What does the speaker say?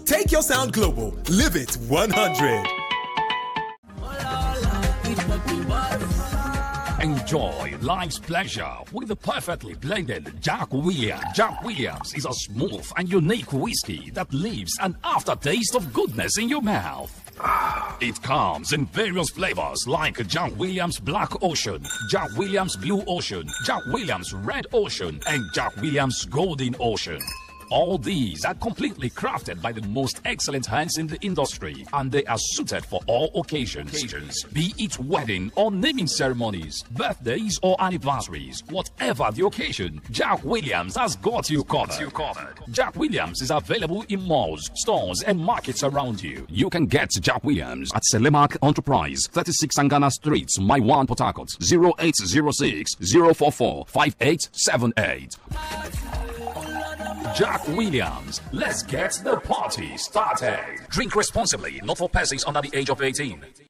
Take your sound global. Live it 100. Enjoy life's pleasure with the perfectly blended Jack Williams. Jack Williams is a smooth and unique whiskey that leaves an aftertaste of goodness in your mouth. It comes in various flavors like Jack Williams Black Ocean, Jack Williams Blue Ocean, Jack Williams Red Ocean, and Jack Williams Golden Ocean. All these are completely crafted by the most excellent hands in the industry, and they are suited for all occasions. Be it wedding or naming ceremonies, birthdays or anniversaries, whatever the occasion, Jack Williams has got you covered. Jack Williams is available in malls, stores, and markets around you. You can get Jack Williams at Selemark Enterprise, 36 Sangana Street, Maiwan, Port Harcourt, 0806 044 5878. Jack Williams, let's get the party started. Drink responsibly, not for persons under the age of 18.